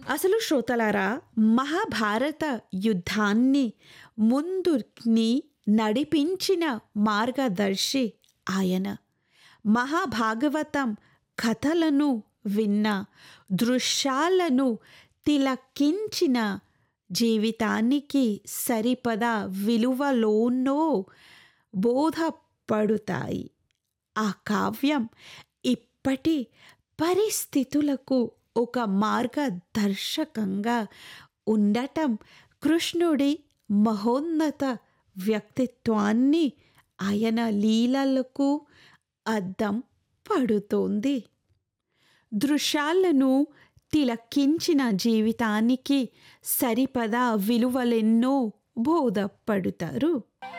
అసలు శ్రోతలారా, మహాభారత యుద్ధాన్ని ముందుని నడిపించిన మార్గదర్శి ఆయన. మహాభాగవతం కథలను విన్న, దృశ్యాలను తిలకించిన, జీవితానికి సరిపడా విలువలోనో బోధపడుతాయి. ఆ కావ్యం ఇప్పటి పరిస్థితులకు ఒక మార్గదర్శకంగా ఉండటం కృష్ణుడి మహోన్నత వ్యక్తిత్వాన్ని, ఆయన లీలలకు అద్దం పడుతోంది. దృశ్యాలను తిలకించిన జీవితానికి సరిపడా విలువలెన్నో బోధపడుతారు.